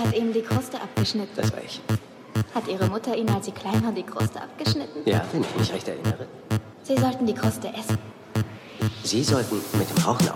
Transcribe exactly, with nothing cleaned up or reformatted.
hat Ihnen die Kruste abgeschnitten. Das war ich. Hat Ihre Mutter Ihnen, als Sie klein waren, die Kruste abgeschnitten? Ja, wenn ich mich recht erinnere. Sie sollten die Kruste essen. Sie sollten mit dem Rauchen